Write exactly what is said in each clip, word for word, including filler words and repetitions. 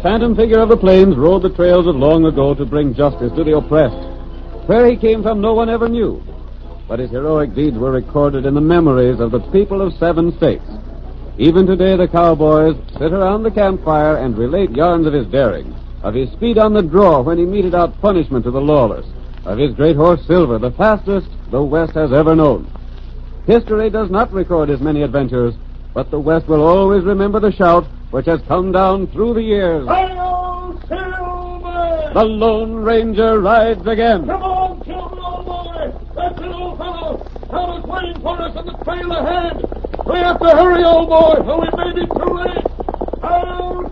phantom figure of the plains rode the trails of long ago to bring justice to the oppressed. Where he came from, no one ever knew. But his heroic deeds were recorded in the memories of the people of seven states. Even today, the cowboys sit around the campfire and relate yarns of his daring, of his speed on the draw when he meted out punishment to the lawless, of his great horse Silver, the fastest the West has ever known. History does not record his many adventures, but the West will always remember the shout which has come down through the years. Hail, Silver! The Lone Ranger rides again. Come on, Silver, old boy! That's it, old fellow! Town is waiting for us on the trail ahead! We have to hurry, old boy, or we may be too late! Hail,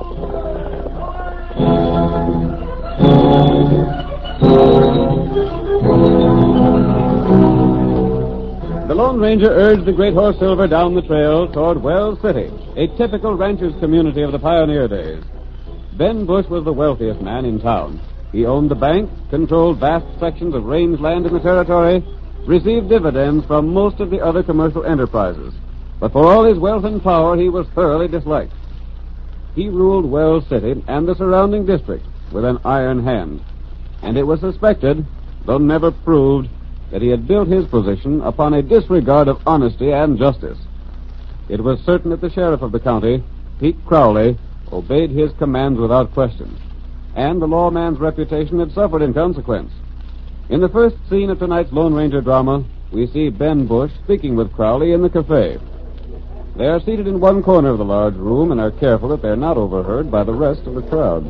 The Lone Ranger urged the great horse Silver down the trail toward Wells City, a typical rancher's community of the pioneer days. Ben Bush was the wealthiest man in town. He owned the bank, controlled vast sections of rangeland in the territory, received dividends from most of the other commercial enterprises. But for all his wealth and power, he was thoroughly disliked. He ruled Wells City and the surrounding district with an iron hand, and it was suspected, though never proved, that he had built his position upon a disregard of honesty and justice. It was certain that the sheriff of the county, Pete Crowley, obeyed his commands without question, and the lawman's reputation had suffered in consequence. In the first scene of tonight's Lone Ranger drama, we see Ben Bush speaking with Crowley in the cafe. They are seated in one corner of the large room and are careful that they're not overheard by the rest of the crowd.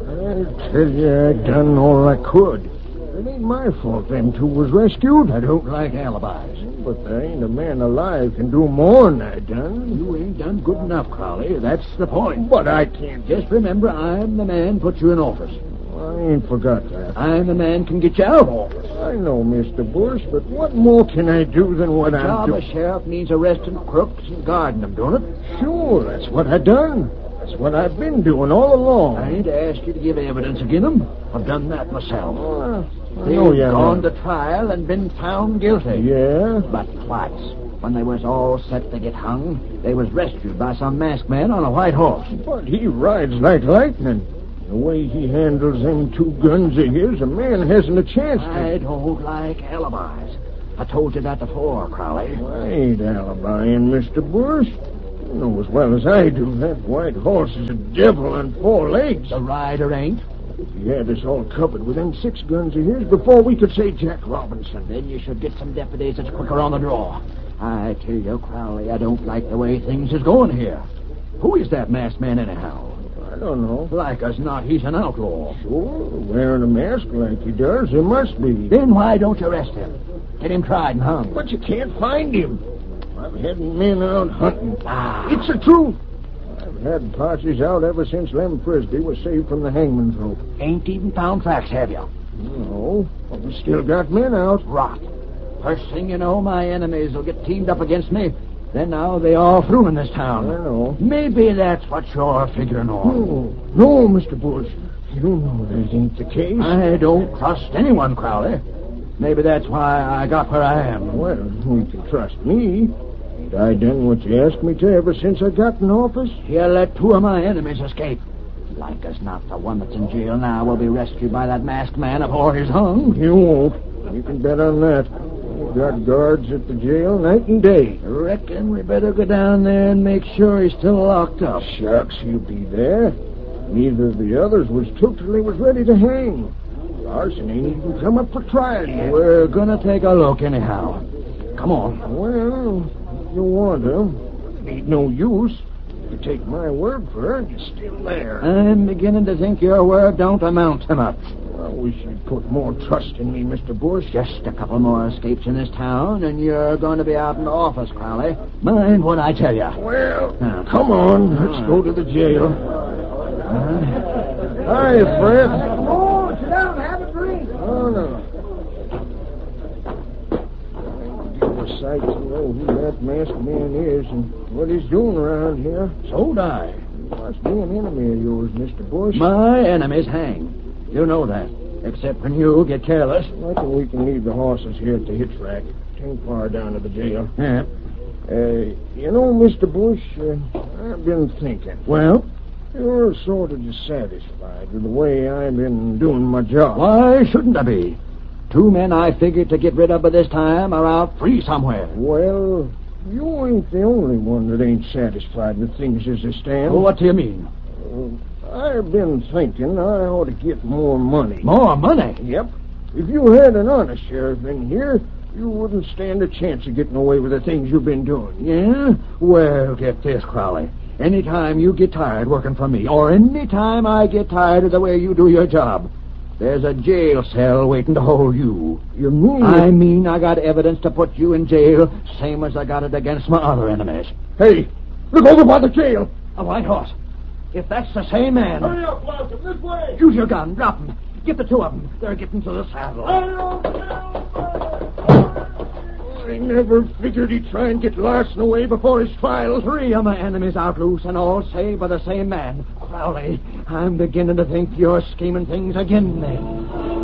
I tell you, I done all I could. It ain't my fault them two was rescued. I don't like alibis. But there ain't a man alive can do more than I done. You ain't done good enough, Crowley. That's the point. But I can't. Just remember, I'm the man put you in office. I ain't forgot that. I'm the man can get you out of office. I know, Mister Bush, but what more can I do than what The I'm job doing? of sheriff means arresting crooks and guarding them, don't it? Sure, that's what I done. That's what I've been doing all along. I ain't asked you to give evidence against them. I've done that myself. Uh, I They've know you gone have. to trial and been found guilty. Yeah? But twice, when they was all set to get hung, they was rescued by some masked man on a white horse. But he rides like lightning. The way he handles them two guns of his, a man hasn't a chance to... I don't like alibis. I told you that before, Crowley. I ain't alibiing, Mister Bush. You know as well as I do that white horse is a devil on four legs. The rider ain't. He had us all covered with them six guns of his before we could say Jack Robinson. Then you should get some deputies that's quicker on the draw. I tell you, Crowley, I don't like the way things is going here. Who is that masked man, anyhow? I don't know. Like as not, he's an outlaw. Sure, wearing a mask like he does, he must be. Then why don't you arrest him? Get him tried and hung. But you can't find him. I've had men out hunting. Ah. It's the truth. I've had parties out ever since Lem Frisbee was saved from the hangman's rope. Ain't even found tracks, have you? No, but we still got men out. Rot. First thing you know, my enemies will get teamed up against me. Then now they all through in this town. I know. Maybe that's what you're figuring on. No, no, Mister Bush. You know that ain't the case. I don't trust anyone, Crowley. Maybe that's why I got where I am. Well, you can trust me. Ain't I done what you asked me to ever since I got in office? You let two of my enemies escape. Like as not, the one that's in jail now will be rescued by that masked man before he's hung. You won't. You can bet on that. We've got guards at the jail night and day. Reckon we better go down there and make sure he's still locked up. Shucks, he'll be there. Neither of the others was took till he was ready to hang. Larson ain't even come up for trial yet. We're gonna take a look anyhow. Come on. Well, if you want to. It ain't no use. You take my word for it, you're still there. I'm beginning to think your word don't amount to much. I wish you'd put more trust in me, Mister Bush. Just a couple more escapes in this town, and you're going to be out in the office, Crowley. Mind what I tell you. Well, Now, come on. Let's go to the jail. Uh, Hi, Fred. Oh, sit down and have a drink. Oh, no. Give a sight to know who that masked man is and what he's doing around here. so'd I. He must be an enemy of yours, Mister Bush. My enemies hang. You know that. Except when you get careless. I reckon we can leave the horses here at the hitch rack. It ain't far down to the jail. Yeah. Uh, you know, Mister Bush, uh, I've been thinking. Well? You're sort of dissatisfied with the way I've been doing my job. Why shouldn't I be? Two men I figured to get rid of by this time are out free somewhere. Well, you ain't the only one that ain't satisfied with things as they stand. Well, what do you mean? Uh, I've been thinking I ought to get more money. More money? Yep. If you had an honest sheriff in here, you wouldn't stand a chance of getting away with the things you've been doing. Yeah? Well, get this, Crowley. Anytime you get tired working for me, or anytime I get tired of the way you do your job, there's a jail cell waiting to hold you. You mean... I mean I got evidence to put you in jail, same as I got it against my other enemies. Hey, look over by the jail. A white horse. If that's the same man... Hurry up, Blossom, this way! Use your gun, drop him. Get the two of them. They're getting to the saddle. Hurry up, I never figured he'd try and get Larson away before his trial. Three of my enemies out loose, and all saved by the same man. Crowley, I'm beginning to think you're scheming things again, then.